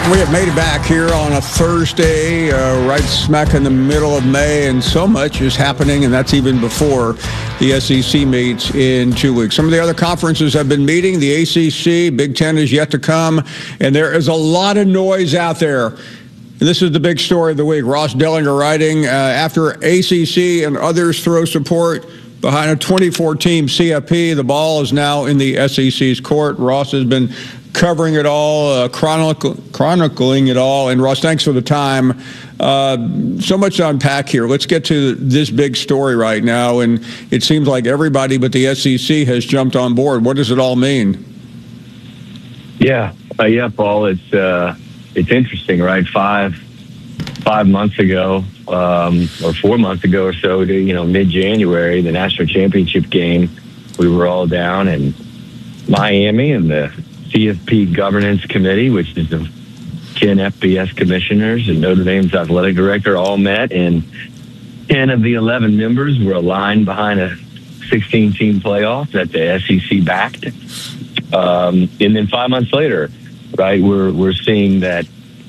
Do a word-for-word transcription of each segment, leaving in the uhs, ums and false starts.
We have made it back here on a Thursday, uh, right smack in the middle of May, and so much is happening, and that's even before the S E C meets in two weeks. Some of the other conferences have been meeting. The A C C, Big Ten is yet to come, and there is a lot of noise out there. And this is the big story of the week. Ross Dellinger writing, uh, after A C C and others throw support behind a twenty-four team C F P, the ball is now in the S E C's court. Ross has been covering it all, uh, chronicle, chronicling it all. And Ross, thanks for the time. Uh, so much to unpack here. Let's get to this big story right now. And it seems like everybody but the S E C has jumped on board. What does it all mean? Yeah, uh, yeah, Paul. It's uh, it's interesting, right? Five five months ago, um, or four months ago or so, to, you know, mid-January, the national championship game, we were all down in Miami, and the C F P Governance Committee, which is the ten F B S commissioners and Notre Dame's athletic director, all met, and ten of the eleven members were aligned behind a sixteen team playoff that the S E C backed. Um, and then five months later, right, we're we're seeing that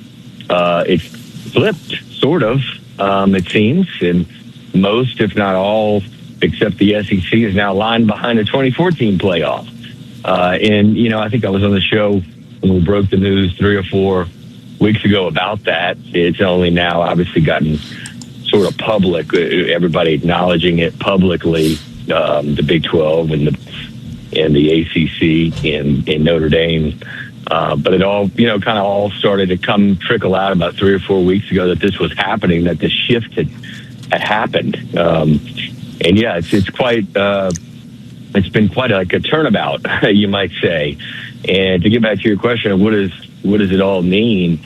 uh, it's flipped, sort of, um, it seems, and most, if not all, except the S E C, is now aligned behind a twenty-four team playoff. Uh, and, you know, I think I was on the show when we broke the news three or four weeks ago about that. It's only now obviously gotten sort of public, everybody acknowledging it publicly, um, the Big twelve and the and the A C C and, and Notre Dame. Uh, but it all, you know, kind of all started to come trickle out about three or four weeks ago that this was happening, that this shift had, had happened. Um, and, yeah, it's, it's quite... Uh, It's been quite like a turnabout, you might say. And to get back to your question of what is what does it all mean?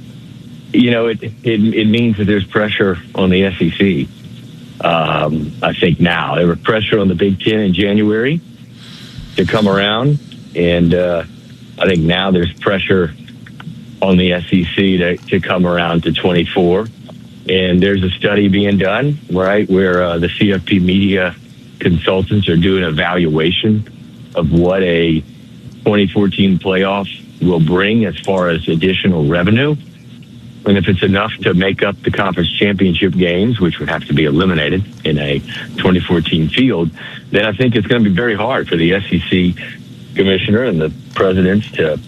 You know, it it, it means that there's pressure on the S E C. Um, I think now there was pressure on the Big Ten in January to come around, and uh, I think now there's pressure on the S E C to to come around to twenty-four. And there's a study being done, right, where uh, the C F P media consultants are doing an evaluation of what a twenty fourteen playoff will bring as far as additional revenue. And if it's enough to make up the conference championship games, which would have to be eliminated in a twenty fourteen field, then I think it's going to be very hard for the S E C commissioner and the presidents to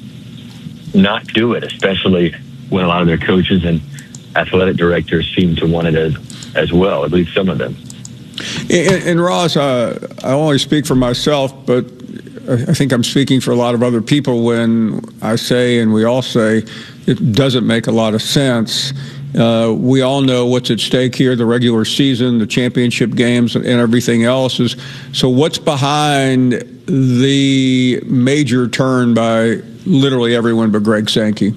not do it, especially when a lot of their coaches and athletic directors seem to want it as, as well, at least some of them. And, and Ross, uh, I only speak for myself, but I think I'm speaking for a lot of other people when I say, and we all say, it doesn't make a lot of sense. Uh, we all know what's at stake here, the regular season, the championship games, and everything else. Is so what's behind the major turn by literally everyone but Greg Sankey?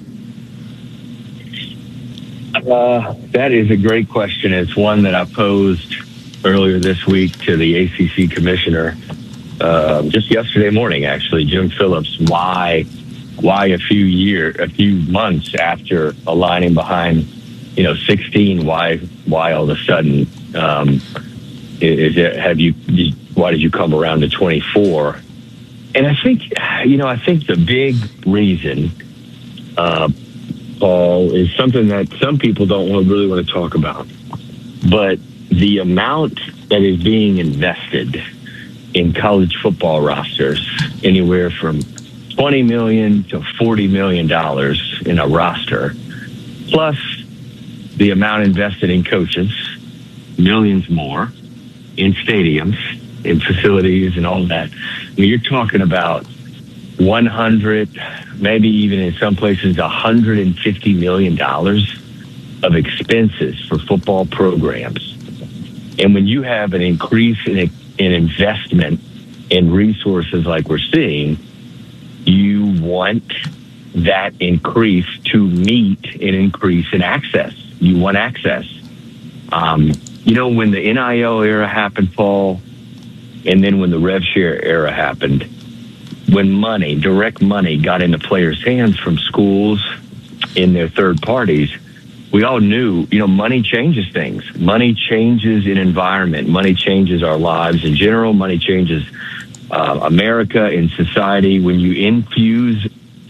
Uh, that is a great question. It's one that I posed earlier this week to the A C C commissioner, uh, just yesterday morning, actually, Jim Phillips. Why, why a few year, a few months after aligning behind, you know, sixteen? Why, why all of a sudden? Um, is it, have you? Why did you come around to twenty-four? And I think, you know, I think the big reason, uh, Paul, is something that some people don't really want to talk about, but the amount that is being invested in college football rosters, anywhere from twenty million dollars to forty million dollars in a roster, plus the amount invested in coaches, millions more, in stadiums, in facilities and all that. I mean, you're talking about one hundred, maybe even in some places one hundred fifty million dollars of expenses for football programs. And when you have an increase in, in investment in resources like we're seeing, you want that increase to meet an increase in access. You want access. Um, you know, when the N I L era happened, Paul, and then when the rev share era happened, when money, direct money, got into players' hands from schools in their third parties, we all knew, you know, money changes things. Money changes an environment. Money changes our lives in general. Money changes uh, America and society. When you infuse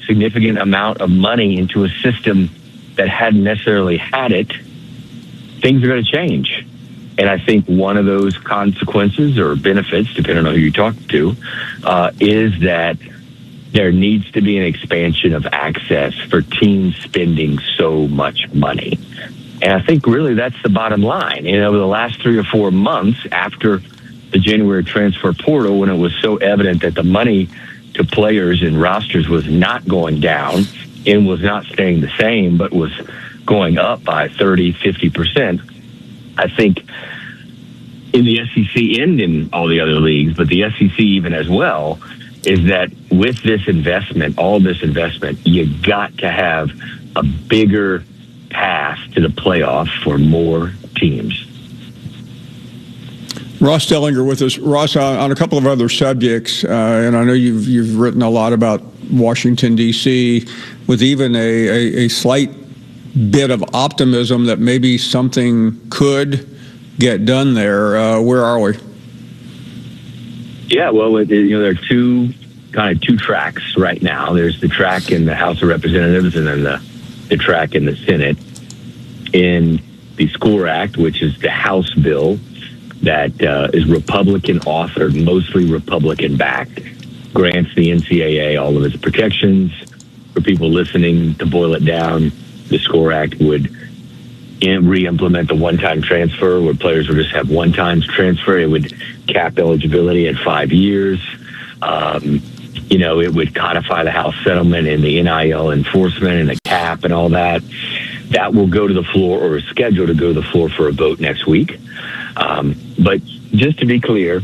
significant amount of money into a system that hadn't necessarily had it, things are going to change. And I think one of those consequences or benefits, depending on who you talk to, uh, is that there needs to be an expansion of access for teams spending so much money. And I think really that's the bottom line. And over the last three or four months after the January transfer portal, when it was so evident that the money to players and rosters was not going down and was not staying the same, but was going up by thirty, fifty percent, I think in the S E C and in all the other leagues, but the S E C even as well, is that with this investment, all this investment, you got to have a bigger path to the playoff for more teams. Ross Dellinger with us. Ross, on, on a couple of other subjects, uh, and I know you've you've written a lot about Washington, D C, with even a, a, a slight bit of optimism that maybe something could get done there. Uh, where are we? Yeah, well, it, you know, there are two kind of two tracks right now. There's the track in the House of Representatives and then the, the track in the Senate. In the SCORE Act, which is the House bill that uh, is Republican authored, mostly Republican backed, grants the N C double A all of its protections. For people listening, to boil it down, the SCORE Act would re-implement the one-time transfer where players would just have one-time transfer. It would cap eligibility at five years. Um, you know, it would codify the House settlement and the N I L enforcement and the cap and all that. That will go to the floor, or is scheduled to go to the floor for a vote next week. Um, but just to be clear,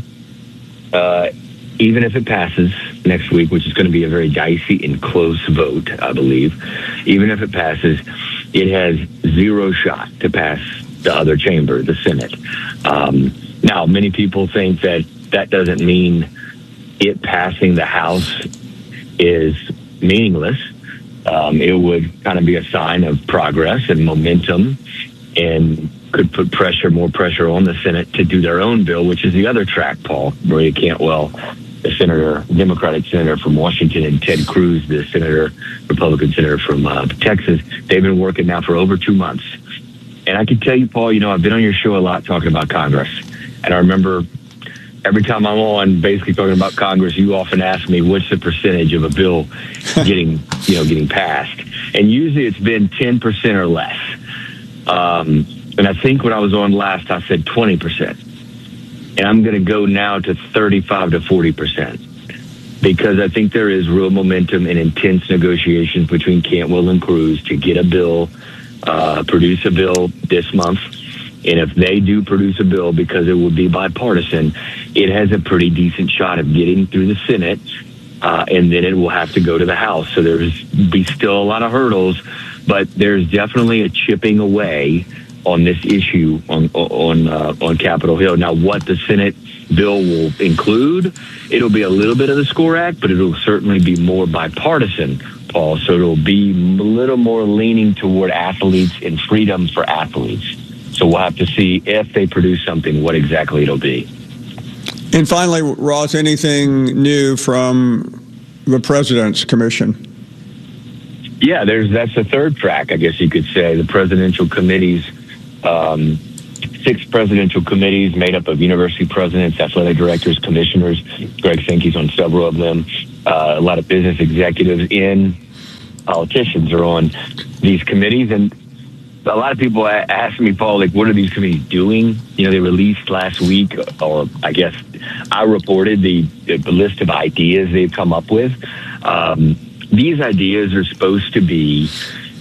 uh, even if it passes next week, which is going to be a very dicey and close vote, I believe, even if it passes, it has zero shot to pass the other chamber, the Senate. Um, now, many people think that that doesn't mean it passing the House is meaningless. Um, it would kind of be a sign of progress and momentum, and could put pressure, more pressure on the Senate to do their own bill, which is the other track, Paul. Maria Cantwell, the senator, Democratic senator from Washington, and Ted Cruz, the senator, Republican senator from uh, Texas. They've been working now for over two months. And I can tell you, Paul, you know, I've been on your show a lot talking about Congress. And I remember every time I'm on basically talking about Congress, you often ask me what's the percentage of a bill getting, you know, getting passed. And usually it's been ten percent or less. Um, and I think when I was on last, I said twenty percent. And I'm going to go now to thirty-five to forty percent. Because I think there is real momentum and intense negotiations between Cantwell and Cruz to get a bill, uh, produce a bill this month. And if they do produce a bill, because it will be bipartisan, it has a pretty decent shot of getting through the Senate, uh, and then it will have to go to the House. So there's be still a lot of hurdles, but there's definitely a chipping away on this issue on on uh, on Capitol Hill. Now, what the Senate bill will include, it'll be a little bit of the SCORE Act, but it'll certainly be more bipartisan, Paul. So it'll be a little more leaning toward athletes and freedom for athletes. So we'll have to see if they produce something, what exactly it'll be. And finally, Ross, anything new from the President's Commission? Yeah, there's that's the third track, I guess you could say. The presidential committees, um, six presidential committees made up of university presidents, athletic directors, commissioners. Greg Sankey's on several of them. Uh, a lot of business executives and politicians are on these committees. And a lot of people ask me, Paul, like, what are these committees doing? You know, they released last week, or I guess I reported the, the list of ideas they've come up with. Um, these ideas are supposed to be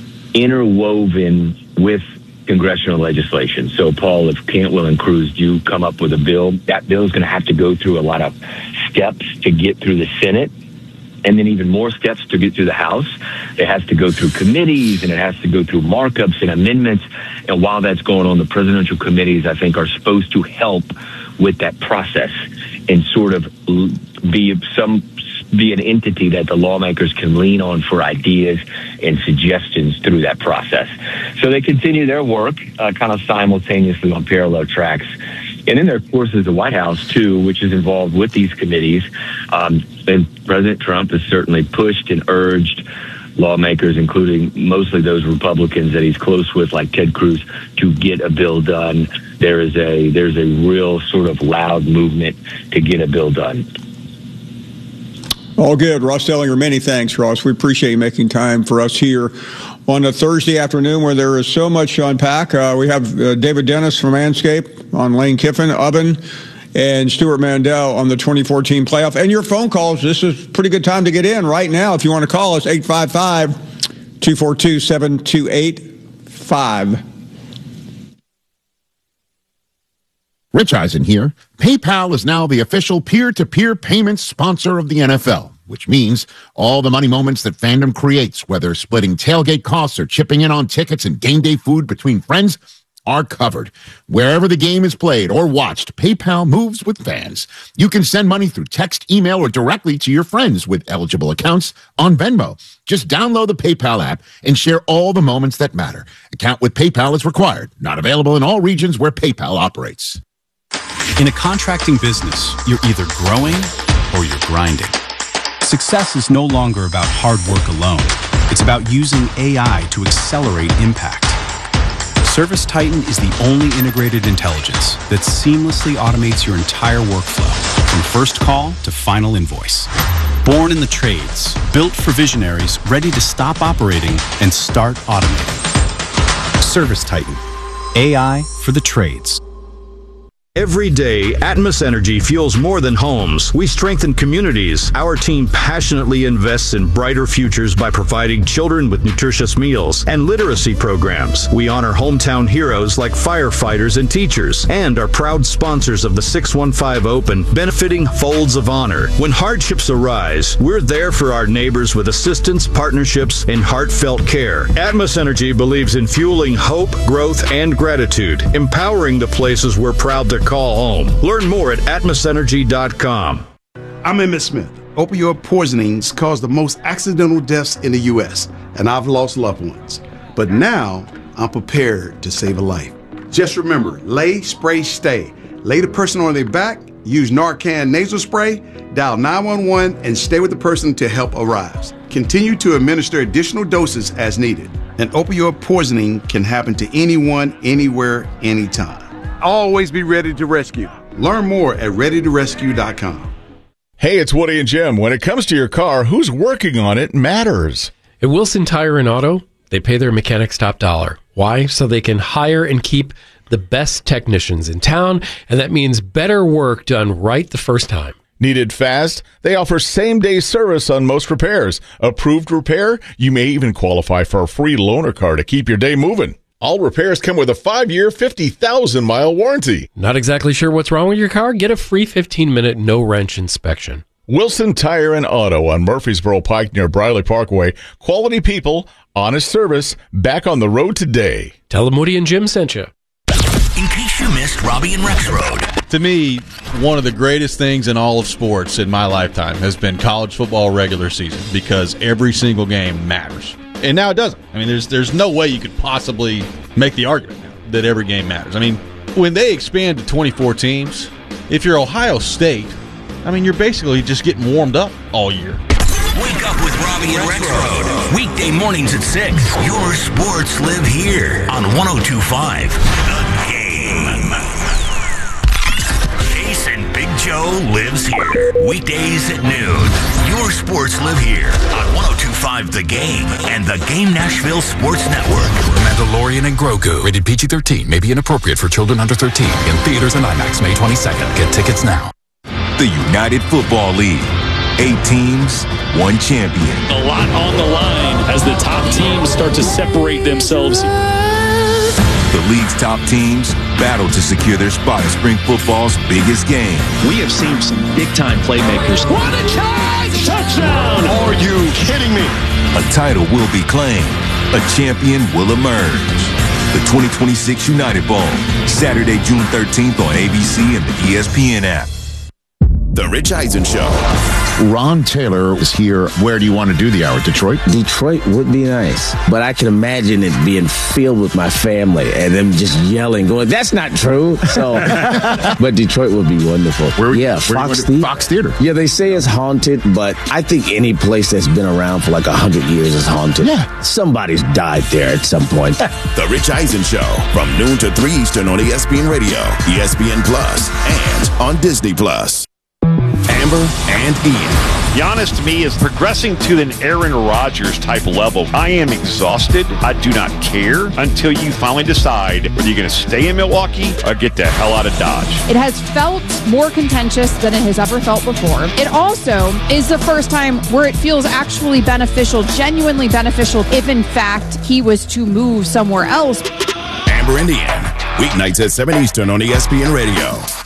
interwoven with congressional legislation. So, Paul, if Cantwell and Cruz do come up with a bill, that bill is going to have to go through a lot of steps to get through the Senate. And then even more steps to get through the House. It has to go through committees, and it has to go through markups and amendments. And while that's going on, the presidential committees, I think, are supposed to help with that process and sort of be some be an entity that the lawmakers can lean on for ideas and suggestions through that process. So they continue their work uh, kind of simultaneously on parallel tracks. And then there, of course, is the White House, too, which is involved with these committees. Um, and President Trump has certainly pushed and urged lawmakers, including mostly those Republicans that he's close with, like Ted Cruz, to get a bill done. There is a there's a real sort of loud movement to get a bill done. All good. Ross Dellinger, many thanks, Ross. We appreciate you making time for us here on a Thursday afternoon where there is so much to unpack. Uh, we have uh, David Dennis from Manscaped, on Lane Kiffin, Ubben, and Stuart Mandel on the twenty fourteen playoff. And your phone calls, this is a pretty good time to get in right now. If you want to call us, eight five five, two four two, seven two eight five. Rich Eisen here. PayPal is now the official peer-to-peer payments sponsor of the N F L, which means all the money moments that fandom creates, whether splitting tailgate costs or chipping in on tickets and game day food between friends, are covered. Wherever the game is played or watched, PayPal moves with fans. You can send money through text, email, or directly to your friends with eligible accounts on Venmo. Just download the PayPal app and share all the moments that matter. Account with PayPal is required. Not available in all regions where PayPal operates. In a contracting business, you're either growing or you're grinding. Success is no longer about hard work alone. It's about using A I to accelerate impact. ServiceTitan is the only integrated intelligence that seamlessly automates your entire workflow, from first call to final invoice. Born in the trades, built for visionaries ready to stop operating and start automating. ServiceTitan, A I for the trades. Every day, Atmos Energy fuels more than homes. We strengthen communities. Our team passionately invests in brighter futures by providing children with nutritious meals and literacy programs. We honor hometown heroes like firefighters and teachers, and are proud sponsors of the six one five Open, benefiting Folds of Honor. When hardships arise, we're there for our neighbors with assistance, partnerships, and heartfelt care. Atmos Energy believes in fueling hope, growth, and gratitude, empowering the places we're proud to call home. Learn more at atmos energy dot com. I'm Emmett Smith. Opioid poisonings cause the most accidental deaths in the U S, and I've lost loved ones. But now, I'm prepared to save a life. Just remember, lay, spray, stay. Lay the person on their back, use Narcan nasal spray, dial nine one one, and stay with the person till help arrives. Continue to administer additional doses as needed. An opioid poisoning can happen to anyone, anywhere, anytime. Always be ready to rescue. Learn more at ready to rescue dot com. Hey, it's Woody and Jim. When it comes to your car, who's working on it matters. At Wilson Tire and Auto, they pay their mechanics top dollar. Why? So they can hire and keep the best technicians in town, and that means better work done right the first time. Needed fast? They offer same-day service on most repairs. Approved repair? You may even qualify for a free loaner car to keep your day moving. All repairs come with a five-year, fifty thousand mile warranty. Not exactly sure what's wrong with your car? Get a free fifteen minute no-wrench inspection. Wilson Tire and Auto on Murfreesboro Pike near Briley Parkway. Quality people, honest service, back on the road today. Tell them Woody and Jim sent you. In case you missed Robbie and Rex Road. To me, one of the greatest things in all of sports in my lifetime has been college football regular season, because every single game matters. And now it doesn't. I mean, there's there's no way you could possibly make the argument now that every game matters. I mean, when they expand to twenty-four teams, if you're Ohio State, I mean, you're basically just getting warmed up all year. Wake up with Robbie and Rex Road. Weekday mornings at six. Your sports live here on one oh two point five. The Game. Jason Big Joe lives here. Weekdays at noon. Your sports live here on one oh two point five The Game and the Game Nashville Sports Network. Mandalorian and Grogu. Rated P G thirteen. May be inappropriate for children under thirteen. In theaters and IMAX May twenty-second. Get tickets now. The United Football League. Eight teams, one champion. A lot on the line as the top teams start to separate themselves. The league's top teams battle to secure their spot in spring football's biggest game. We have seen some big-time playmakers. What a catch! Touchdown! Are you kidding me? A title will be claimed. A champion will emerge. The twenty twenty-six United Bowl, Saturday, June thirteenth on A B C and the E S P N app. The Rich Eisen Show. Ron Taylor is here. Where do you want to do the hour? Detroit? Detroit would be nice, but I can imagine it being filled with my family and them just yelling, going, "That's not true." So, but Detroit would be wonderful. Where, yeah, where Fox Theater. Fox Theater. Yeah, they say it's haunted, but I think any place that's been around for like a hundred years is haunted. Yeah, somebody's died there at some point. The Rich Eisen Show from noon to three Eastern on E S P N Radio, E S P N Plus, and on Disney Plus. Amber and Ian. Giannis, to me, is progressing to an Aaron Rodgers type level. I am exhausted. I do not care until you finally decide whether you're going to stay in Milwaukee or get the hell out of Dodge. It has felt more contentious than it has ever felt before. It also is the first time where it feels actually beneficial, genuinely beneficial, if in fact he was to move somewhere else. Amber and Ian, weeknights at seven Eastern on E S P N Radio.